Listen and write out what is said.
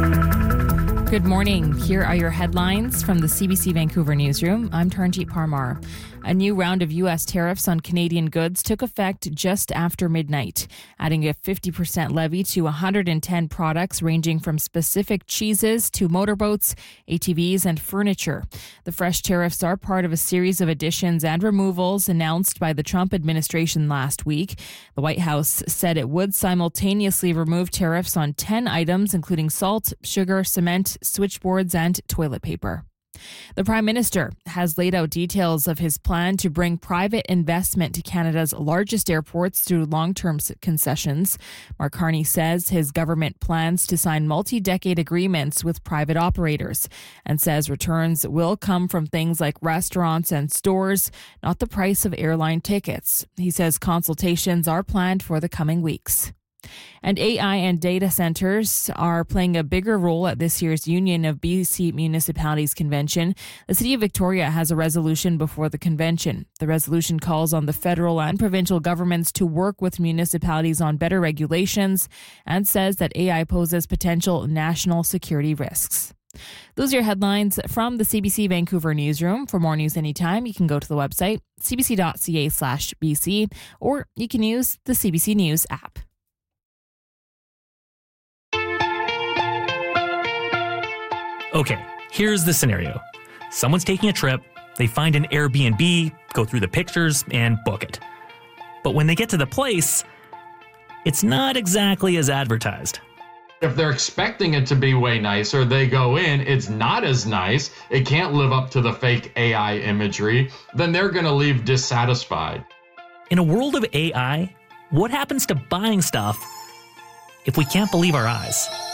Good morning. Here are your headlines from the CBC Vancouver newsroom. I'm Taranjeet Parmar. A new round of U.S. tariffs on Canadian goods took effect just after midnight, adding a 50% levy to 110 products ranging from specific cheeses to motorboats, ATVs, and furniture. The fresh tariffs are part of a series of additions and removals announced by the Trump administration last week. The White House said it would simultaneously remove tariffs on 10 items, including salt, sugar, cement, switchboards, and toilet paper. The Prime Minister has laid out details of his plan to bring private investment to Canada's largest airports through long-term concessions. Mark Carney says his government plans to sign multi-decade agreements with private operators and says returns will come from things like restaurants and stores, not the price of airline tickets. He says consultations are planned for the coming weeks. And AI and data centers are playing a bigger role at this year's Union of BC Municipalities Convention. The City of Victoria has a resolution before the convention. The resolution calls on the federal and provincial governments to work with municipalities on better regulations and says that AI poses potential national security risks. Those are your headlines from the CBC Vancouver newsroom. For more news anytime, you can go to the website cbc.ca/BC or you can use the CBC News app. Okay, here's the scenario. Someone's taking a trip, they find an Airbnb, go through the pictures, and book it. But when they get to the place, it's not exactly as advertised. If they're expecting it to be way nicer, they go in, it's not as nice, it can't live up to the fake AI imagery, then they're going to leave dissatisfied. In a world of AI, what happens to buying stuff if we can't believe our eyes?